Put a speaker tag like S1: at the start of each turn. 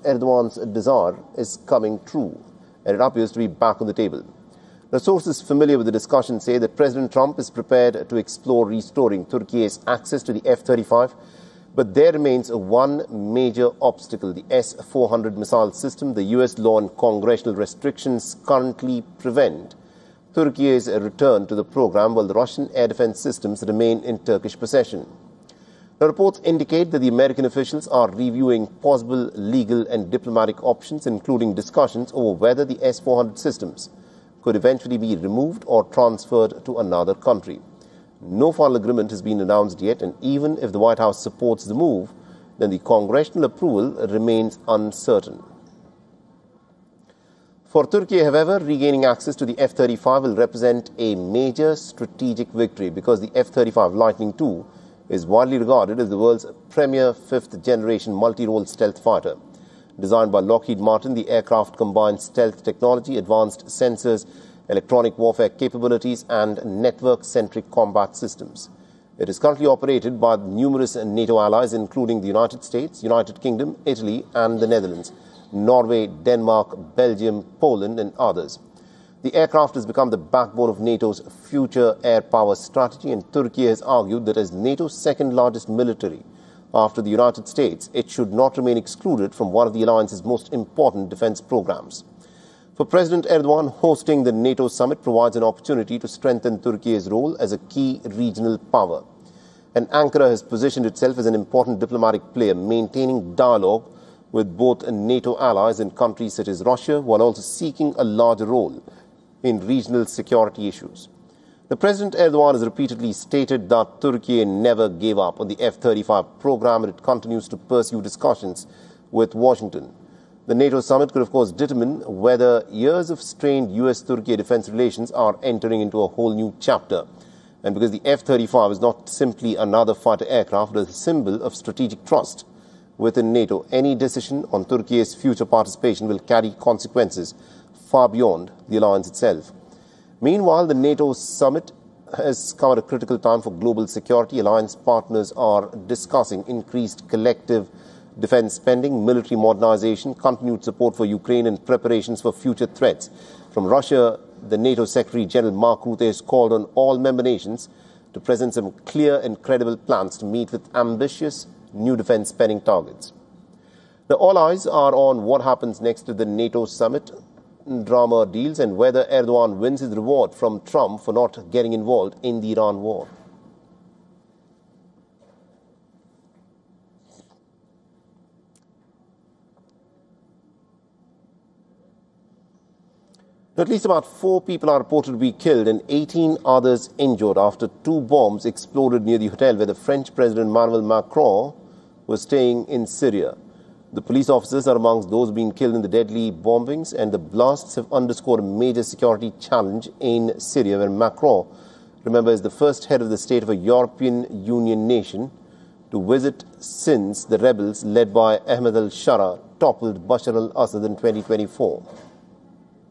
S1: Erdogan's desire is coming true, and it appears to be back on the table. Now, sources familiar with the discussion say that President Trump is prepared to explore restoring Turkey's access to the F-35, but there remains one major obstacle: the S-400 missile system. The U.S. law and congressional restrictions currently prevent Turkey's return to the program, while the Russian air defense systems remain in Turkish possession. Now, reports indicate that the American officials are reviewing possible legal and diplomatic options, including discussions over whether the S-400 systems could eventually be removed or transferred to another country. No final agreement has been announced yet, and even if the White House supports the move, then the congressional approval remains uncertain. For Turkey, however, regaining access to the F-35 will represent a major strategic victory, because the F-35 Lightning II is widely regarded as the world's premier fifth-generation multi-role stealth fighter. Designed by Lockheed Martin, the aircraft combines stealth technology, advanced sensors, electronic warfare capabilities, and network-centric combat systems. It is currently operated by numerous NATO allies, including the United States, United Kingdom, Italy, and the Netherlands, Norway, Denmark, Belgium, Poland, and others. The aircraft has become the backbone of NATO's future air power strategy, and Turkey has argued that as NATO's second-largest military after the United States, it should not remain excluded from one of the alliance's most important defense programs. For President Erdogan, hosting the NATO summit provides an opportunity to strengthen Turkey's role as a key regional power. And Ankara has positioned itself as an important diplomatic player, maintaining dialogue with both NATO allies and countries such as Russia, while also seeking a larger role in regional security issues. The President Erdogan has repeatedly stated that Turkey never gave up on the F-35 program, and it continues to pursue discussions with Washington. The NATO summit could, of course, determine whether years of strained U.S.-Turkey defense relations are entering into a whole new chapter. And because the F-35 is not simply another fighter aircraft, it is a symbol of strategic trust within NATO, any decision on Turkey's future participation will carry consequences far beyond the alliance itself. Meanwhile, the NATO summit has come at a critical time for global security. Alliance partners are discussing increased collective defense spending, military modernization, continued support for Ukraine, and preparations for future threats. From Russia, the NATO Secretary General Mark Rutte has called on all member nations to present some clear and credible plans to meet with ambitious new defense spending targets. Now, all eyes are on what happens next to the NATO summit drama deals and whether Erdogan wins his reward from Trump for not getting involved in the Iran war. At least about 4 people are reported to be killed and 18 others injured after 2 bombs exploded near the hotel where the French President Emmanuel Macron was staying in Syria. The police officers are amongst those being killed in the deadly bombings, and the blasts have underscored a major security challenge in Syria, where Macron, remember, is the first head of the state of a European Union nation to visit since the rebels led by Ahmed al-Shara toppled Bashar al-Assad in 2024.